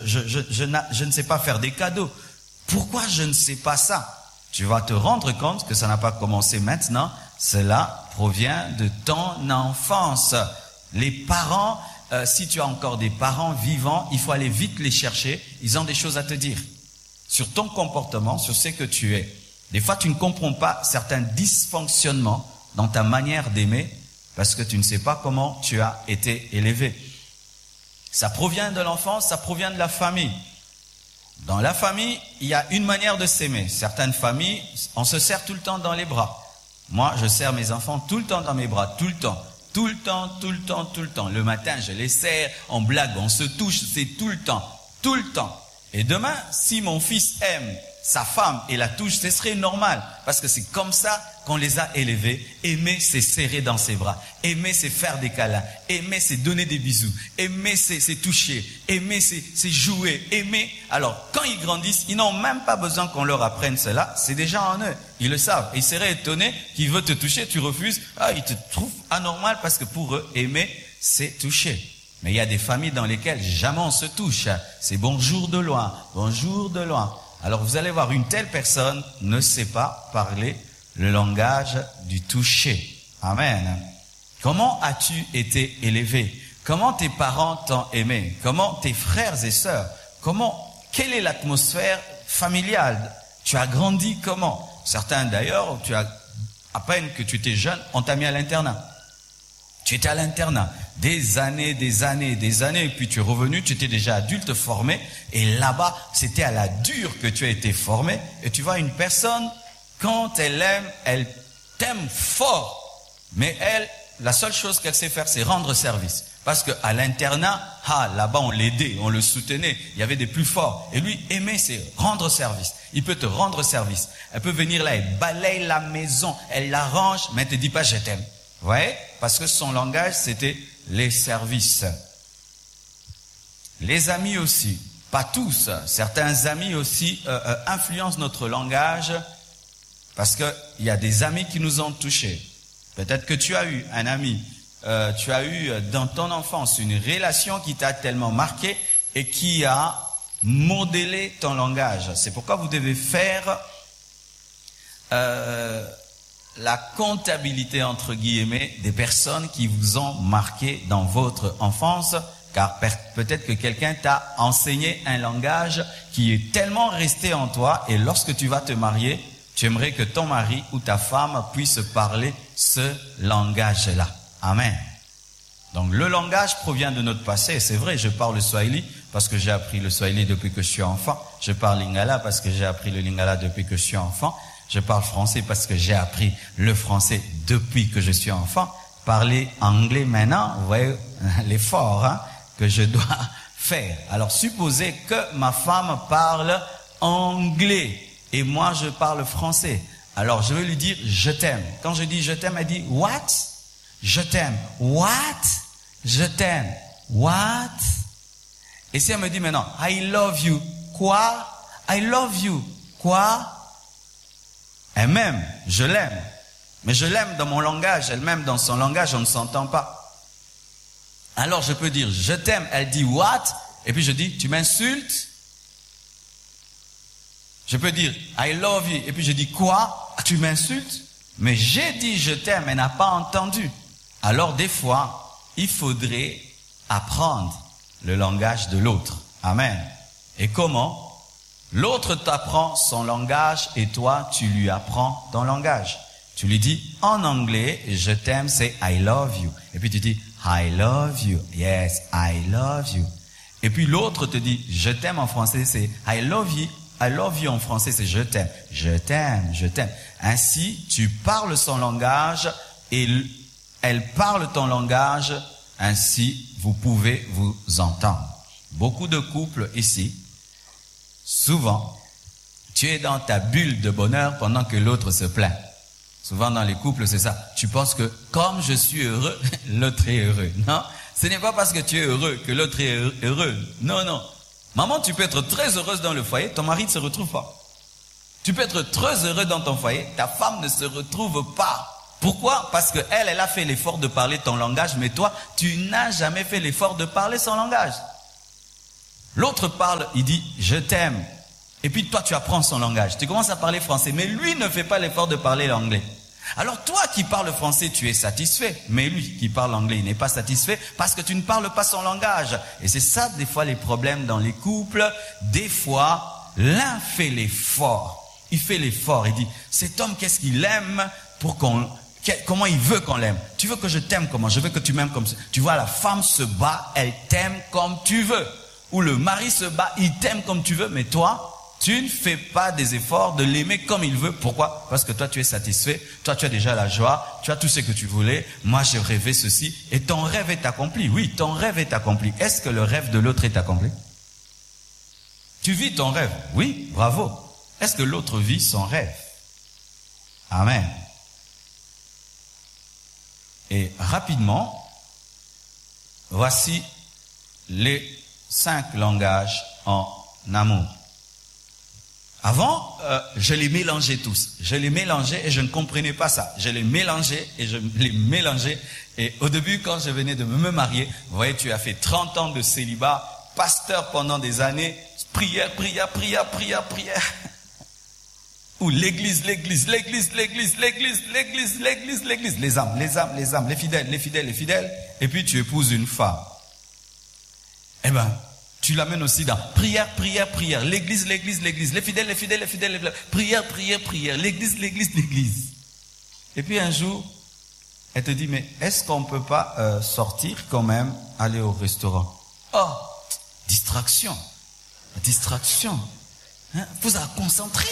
je ne sais pas faire des cadeaux. Pourquoi je ne sais pas ça? Tu vas te rendre compte que ça n'a pas commencé maintenant. Cela provient de ton enfance. Les parents, si tu as encore des parents vivants, il faut aller vite les chercher. Ils ont des choses à te dire sur ton comportement, sur ce que tu es. Des fois, tu ne comprends pas certains dysfonctionnements dans ta manière d'aimer parce que tu ne sais pas comment tu as été élevé. Ça provient de l'enfance, ça provient de la famille. Dans la famille, il y a une manière de s'aimer. Certaines familles, on se serre tout le temps dans les bras. Moi, je serre mes enfants tout le temps dans mes bras, tout le temps. Tout le temps, tout le temps, tout le temps. Le matin, je les serre, on blague, on se touche, c'est tout le temps. Tout le temps. Et demain, si mon fils aime sa femme et la touche, ce serait normal. Parce que c'est comme ça qu'on les a élevés. Aimer, c'est serrer dans ses bras. Aimer, c'est faire des câlins. Aimer, c'est donner des bisous. Aimer, c'est toucher. Aimer, c'est jouer. Aimer. Alors, quand ils grandissent, ils n'ont même pas besoin qu'on leur apprenne cela. C'est déjà en eux. Ils le savent. Ils seraient étonnés qu'il veut te toucher, tu refuses. Ah, ils te trouvent anormal parce que pour eux, aimer, c'est toucher. Mais il y a des familles dans lesquelles jamais on se touche. C'est bonjour de loin, bonjour de loin. Alors vous allez voir, une telle personne ne sait pas parler le langage du toucher. Amen. Comment as-tu été élevé? Comment tes parents t'ont aimé? Comment tes frères et sœurs? Quelle est l'atmosphère familiale? Tu as grandi comment? Certains d'ailleurs, à peine que tu étais jeune, on t'a mis à l'internat. Tu étais à l'internat, des années, et puis tu es revenu, tu étais déjà adulte formé, et là-bas, c'était à la dure que tu as été formé, et tu vois une personne, quand elle aime, elle t'aime fort, mais elle, la seule chose qu'elle sait faire, c'est rendre service. Parce qu'à l'internat, là-bas, on l'aidait, on le soutenait, il y avait des plus forts. Et lui, aimer, c'est rendre service. Il peut te rendre service. Elle peut venir là, elle balaye la maison, elle l'arrange, mais elle ne te dit pas je t'aime. Vous voyez? Parce que son langage, c'était les services. Les amis aussi, pas tous, certains amis aussi influencent notre langage parce qu'il y a des amis qui nous ont touchés. Peut-être que tu as eu un ami, tu as eu dans ton enfance une relation qui t'a tellement marqué et qui a modélé ton langage. C'est pourquoi vous devez faire la comptabilité, entre guillemets, des personnes qui vous ont marqué dans votre enfance, car peut-être que quelqu'un t'a enseigné un langage qui est tellement resté en toi, et lorsque tu vas te marier, tu aimerais que ton mari ou ta femme puisse parler ce langage-là. Amen. Donc le langage provient de notre passé, c'est vrai, je parle le swahili parce que j'ai appris le swahili depuis que je suis enfant, je parle lingala parce que j'ai appris le lingala depuis que je suis enfant, je parle français parce que j'ai appris le français depuis que je suis enfant. Parler anglais maintenant, vous voyez l'effort que je dois faire. Alors supposez que ma femme parle anglais et moi je parle français. Alors je vais lui dire je t'aime. Quand je dis je t'aime, elle dit what? Je t'aime. What? Je t'aime. What? Et si elle me dit maintenant I love you. Quoi? I love you. Quoi? Elle m'aime, je l'aime. Mais je l'aime dans mon langage, elle m'aime dans son langage, on ne s'entend pas. Alors je peux dire je t'aime, elle dit what? Et puis je dis tu m'insultes? Je peux dire I love you, et puis je dis quoi? Tu m'insultes? Mais j'ai dit je t'aime, elle n'a pas entendu. Alors des fois, il faudrait apprendre le langage de l'autre. Amen. Et comment? L'autre t'apprend son langage et toi, tu lui apprends ton langage. Tu lui dis en anglais, je t'aime, c'est I love you. Et puis tu dis I love you. Yes, I love you. Et puis l'autre te dit je t'aime en français, c'est I love you. I love you en français, c'est je t'aime. Je t'aime, je t'aime. Ainsi, tu parles son langage et elle parle ton langage. Ainsi, vous pouvez vous entendre. Beaucoup de couples ici, souvent, tu es dans ta bulle de bonheur pendant que l'autre se plaint. Souvent dans les couples, c'est ça. Tu penses que comme je suis heureux, l'autre est heureux. Non, ce n'est pas parce que tu es heureux que l'autre est heureux. Non, non. Maman, tu peux être très heureuse dans le foyer, ton mari ne se retrouve pas. Tu peux être très heureux dans ton foyer, ta femme ne se retrouve pas. Pourquoi? Parce que elle a fait l'effort de parler ton langage, mais toi, tu n'as jamais fait l'effort de parler son langage. L'autre parle, il dit « je t'aime ». Et puis toi, tu apprends son langage. Tu commences à parler français, mais lui ne fait pas l'effort de parler l'anglais. Alors toi qui parles français, tu es satisfait, mais lui qui parle anglais, il n'est pas satisfait parce que tu ne parles pas son langage. Et c'est ça, des fois, les problèmes dans les couples. Des fois, l'un fait l'effort. Il fait l'effort, il dit « cet homme, qu'est-ce qu'il aime pour comment il veut qu'on l'aime? Tu veux que je t'aime comment? Je veux que tu m'aimes comme ça. » Tu vois, la femme se bat, elle t'aime comme tu veux. Ou le mari se bat, il t'aime comme tu veux, mais toi, tu ne fais pas des efforts de l'aimer comme il veut. Pourquoi? Parce que toi, tu es satisfait. Toi, tu as déjà la joie. Tu as tout ce que tu voulais. Moi, j'ai rêvé ceci. Et ton rêve est accompli. Oui, ton rêve est accompli. Est-ce que le rêve de l'autre est accompli? Tu vis ton rêve. Oui, bravo. Est-ce que l'autre vit son rêve? Amen. Et rapidement, voici les 5 langages en amour. Avant, je les mélangeais tous. Je les mélangeais et je ne comprenais pas ça. Je les mélangeais et je les mélangeais. Et au début, quand je venais de me marier, vous voyez, tu as fait 30 ans de célibat, pasteur pendant des années, prière, prière, prière, prière, prière. Ou l'église, l'église, l'église, l'église, l'église, l'église, l'église, l'église, les âmes, les âmes, les âmes, les fidèles, les fidèles, les fidèles. Et puis tu épouses une femme. Eh ben, tu l'amènes aussi dans prière, prière, prière, l'église, l'église, l'église, les fidèles, les fidèles, les fidèles, les fidèles, prière, prière, prière, l'église, l'église, l'église. Et puis un jour, elle te dit, mais est-ce qu'on ne peut pas sortir quand même, aller au restaurant? Oh, distraction, distraction. Hein? Vous a concentré.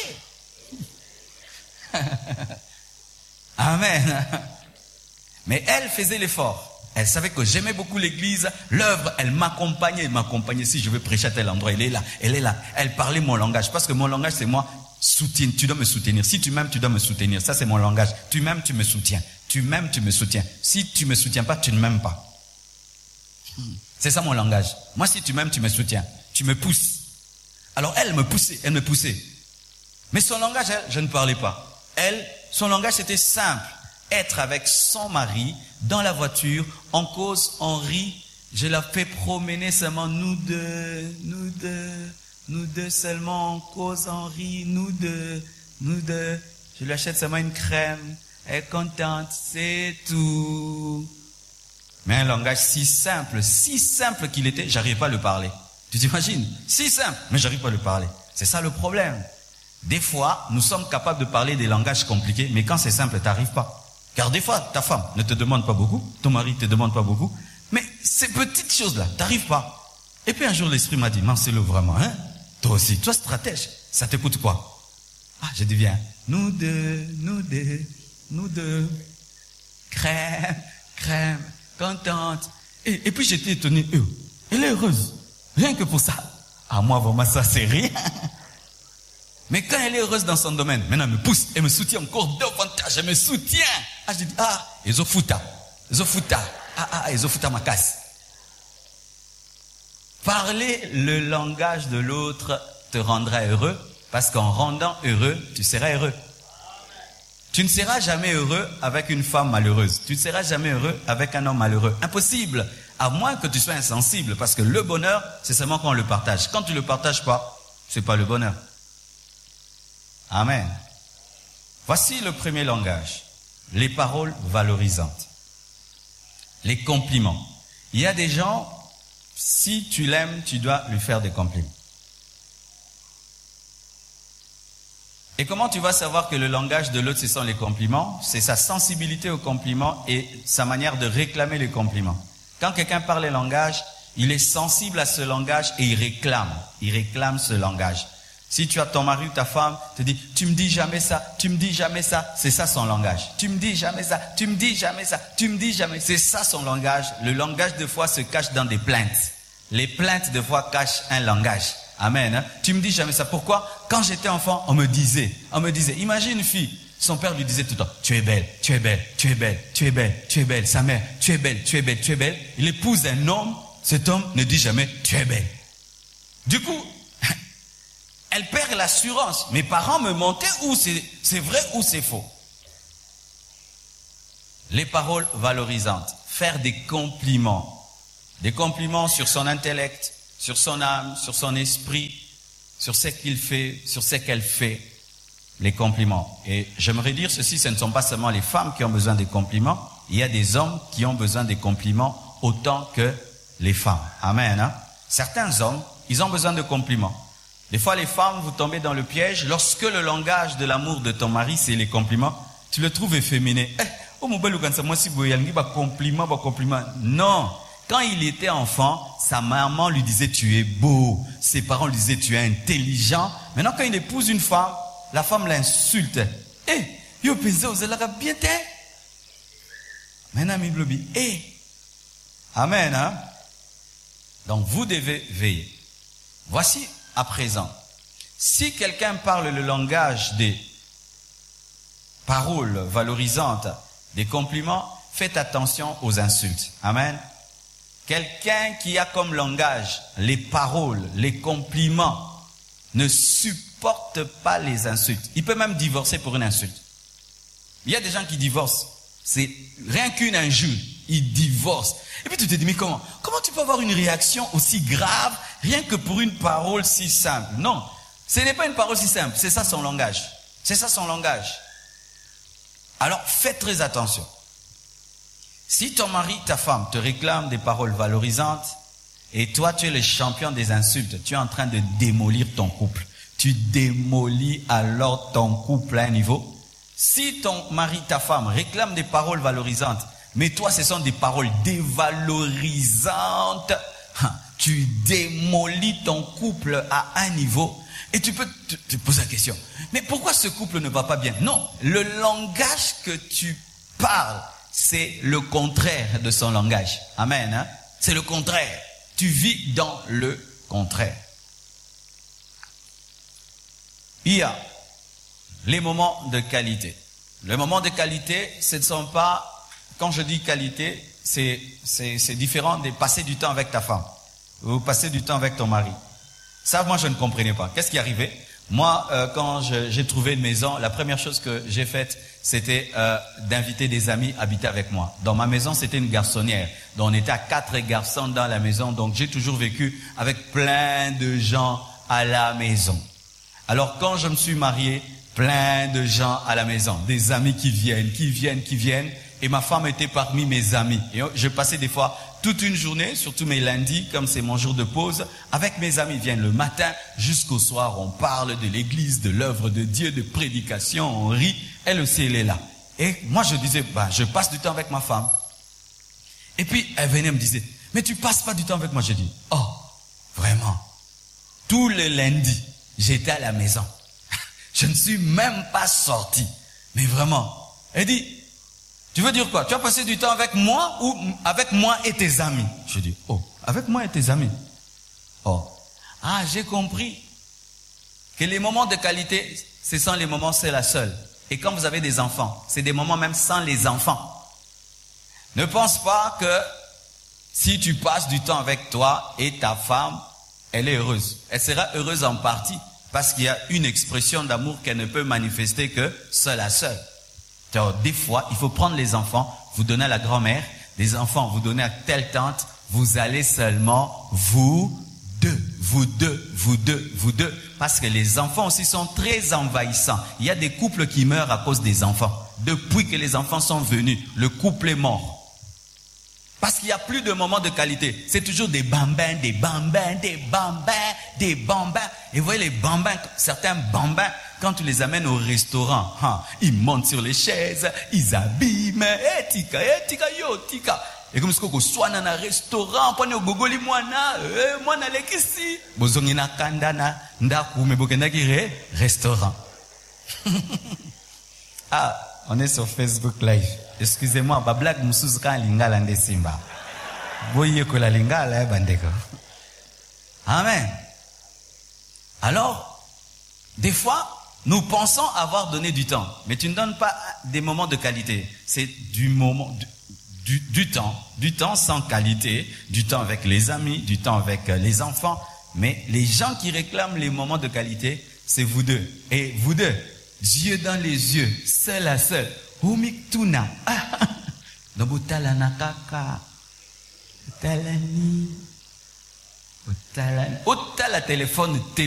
Amen. Mais elle faisait l'effort. Elle savait que j'aimais beaucoup l'église, l'œuvre, elle m'accompagnait, si je veux prêcher à tel endroit, elle est là, elle est là. Elle parlait mon langage, parce que mon langage c'est moi, soutien, tu dois me soutenir. Si tu m'aimes, tu dois me soutenir. Ça c'est mon langage. Tu m'aimes, tu me soutiens. Tu m'aimes, tu me soutiens. Si tu me soutiens pas, tu ne m'aimes pas. C'est ça mon langage. Moi si tu m'aimes, tu me soutiens. Tu me pousses. Alors elle me poussait. Mais son langage, elle, je ne parlais pas. Elle, son langage c'était simple. Être avec son mari dans la voiture, on cause, on rit. Je la fais promener seulement nous deux seulement, on cause, on rit, nous deux. Je lui achète seulement une crème, elle est contente, c'est tout. Mais un langage si simple qu'il était, j'arrive pas à le parler. Tu t'imagines? Si simple, mais j'arrive pas à le parler. C'est ça le problème. Des fois, nous sommes capables de parler des langages compliqués, mais quand c'est simple, t'arrives pas. Car des fois, ta femme ne te demande pas beaucoup, ton mari ne te demande pas beaucoup, mais ces petites choses-là, t'arrives pas. Et puis un jour, l'esprit m'a dit, Marcelo, vraiment, hein? Toi aussi, toi stratège, ça te coûte quoi? Ah, je dis, viens, nous deux, crème, contente. Et puis j'étais étonné, elle est heureuse, rien que pour ça. Ah, moi, vraiment, ça, c'est rien. Mais quand elle est heureuse dans son domaine, maintenant elle me pousse, elle me soutient encore davantage, elle me soutient. Ah, je dis, ezofuta ma casse. Parler le langage de l'autre te rendra heureux, parce qu'en rendant heureux, tu seras heureux. Tu ne seras jamais heureux avec une femme malheureuse. Tu ne seras jamais heureux avec un homme malheureux. Impossible. À moins que tu sois insensible, parce que le bonheur, c'est seulement quand on le partage. Quand tu ne le partages pas, c'est pas le bonheur. Amen. Voici le premier langage. Les paroles valorisantes. Les compliments. Il y a des gens, si tu l'aimes, tu dois lui faire des compliments. Et comment tu vas savoir que le langage de l'autre, ce sont les compliments? C'est sa sensibilité aux compliments et sa manière de réclamer les compliments. Quand quelqu'un parle le langage, il est sensible à ce langage et il réclame ce langage. Si tu as ton mari ou ta femme, te dit, tu me dis jamais ça, c'est ça son langage. Tu me dis jamais ça, c'est ça son langage. Le langage de foi se cache dans des plaintes. Les plaintes de foi cachent un langage. Amen. Hein? Tu me dis jamais ça. Pourquoi? Quand j'étais enfant, on me disait, imagine une fille, son père lui disait tout le temps, tu es belle, sa mère, tu es belle. Il épouse un homme, cet homme ne dit jamais, tu es belle. Du coup, elle perd l'assurance. Mes parents me montaient où c'est vrai ou c'est faux. Les paroles valorisantes. Faire des compliments. Des compliments sur son intellect, sur son âme, sur son esprit, sur ce qu'il fait, sur ce qu'elle fait, les compliments. Et j'aimerais dire ceci, ce ne sont pas seulement les femmes qui ont besoin des compliments, il y a des hommes qui ont besoin des compliments autant que les femmes. Amen. Hein? Certains hommes, ils ont besoin de compliments. Des fois, les femmes, vous tombez dans le piège, lorsque le langage de l'amour de ton mari, c'est les compliments, tu le trouves efféminé. Compliment. Non. Quand il était enfant, sa maman lui disait tu es beau. Ses parents lui disaient tu es intelligent. Maintenant, quand il épouse une femme, la femme l'insulte. Yo pensez vous allez bien te. Maintenant, mi blobi. Amen. Hein? Donc, vous devez veiller. Voici à présent. Si quelqu'un parle le langage des paroles valorisantes, des compliments, faites attention aux insultes. Amen. Quelqu'un qui a comme langage les paroles, les compliments, ne supporte pas les insultes. Il peut même divorcer pour une insulte. Il y a des gens qui divorcent. C'est rien qu'une injure. Ils divorcent. Et puis tu te dis, mais comment tu peux avoir une réaction aussi grave rien que pour une parole si simple? Non, ce n'est pas une parole si simple. C'est ça son langage. C'est ça son langage. Alors, faites très attention. Si ton mari, ta femme te réclame des paroles valorisantes et toi, tu es le champion des insultes, tu es en train de démolir ton couple. Tu démolis alors ton couple à un niveau. Si ton mari, ta femme réclame des paroles valorisantes, mais toi, ce sont des paroles dévalorisantes, tu démolis ton couple à un niveau. Et tu peux te poser la question, mais pourquoi ce couple ne va pas bien? Non, le langage que tu parles, c'est le contraire de son langage. Amen. Hein? C'est le contraire. Tu vis dans le contraire. Il y a les moments de qualité. Les moments de qualité, ce ne sont pas, quand je dis qualité, c'est différent de passer du temps avec ta femme ou passer du temps avec ton mari. Ça, moi, je ne comprenais pas. Qu'est-ce qui arrivait? Moi, quand j'ai trouvé une maison, la première chose que j'ai faite, c'était d'inviter des amis à habiter avec moi. Dans ma maison, c'était une garçonnière. Donc, on était à 4 garçons dans la maison. Donc, j'ai toujours vécu avec plein de gens à la maison. Alors, quand je me suis marié, plein de gens à la maison. Des amis qui viennent. Et ma femme était parmi mes amis. Et je passais des fois toute une journée, surtout mes lundis, comme c'est mon jour de pause, avec mes amis. Ils viennent le matin jusqu'au soir. On parle de l'église, de l'œuvre de Dieu, de prédication. On rit. Elle aussi, elle est là. Et moi, je disais, je passe du temps avec ma femme. Et puis, elle venait me dire, mais tu passes pas du temps avec moi. Je dis, oh, vraiment. Tous les lundis, j'étais à la maison. Je ne suis même pas sorti. Mais vraiment. Elle dit, tu veux dire quoi? Tu as passé du temps avec moi ou avec moi et tes amis? Je dis, oh, avec moi et tes amis. Oh, j'ai compris que les moments de qualité, ce sont les moments c'est la seule. Et quand vous avez des enfants, c'est des moments même sans les enfants. Ne pense pas que si tu passes du temps avec toi et ta femme, elle est heureuse. Elle sera heureuse en partie parce qu'il y a une expression d'amour qu'elle ne peut manifester que seule à seule. Alors, des fois, il faut prendre les enfants, vous donner à la grand-mère, les enfants, vous donner à telle tante, vous allez seulement vous deux. Parce que les enfants aussi sont très envahissants. Il y a des couples qui meurent à cause des enfants. Depuis que les enfants sont venus, le couple est mort. Parce qu'il n'y a plus de moments de qualité. C'est toujours des bambins. Et vous voyez les bambins, certains bambins, quand tu les amènes au restaurant, ils montent sur les chaises, ils abîment, tika. Et comme ce qu'on soit dans un restaurant, on au gogoli moana lekisi, bozongi na kandana, ndaku mebokenda ki restaurant. On est sur Facebook Live. Excusez-moi, ba blague musuzuka lingala nde simba. Boye ko la lingala bandeko. Amen. Alors, des fois, nous pensons avoir donné du temps, mais tu ne donnes pas des moments de qualité. C'est du temps sans qualité, du temps avec les amis, du temps avec les enfants. Mais les gens qui réclament les moments de qualité, c'est vous deux. Et vous deux, yeux dans les yeux, seul à seul. Humiktuna. Nobutala nakaka. Talani. Otala téléphone te